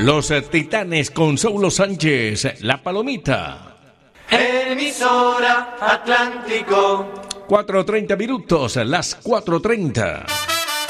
Los Titanes con Saulo Sánchez, La Palomita. Emisora Atlántico. 4:30 minutos, las 4:30.